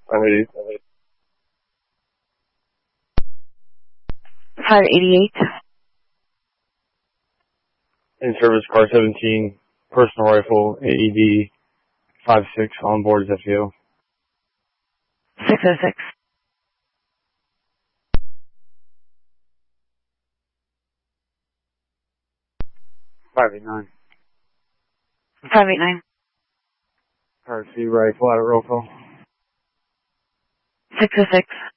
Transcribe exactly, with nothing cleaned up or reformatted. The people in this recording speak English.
five eighty-eight. five eighty-eight. In service, car seventeen, personal rifle, A E D, five six, on board is F T O. six oh six. five eighty-nine. five eighty-nine. Car C, rifle out of roll call. six oh six.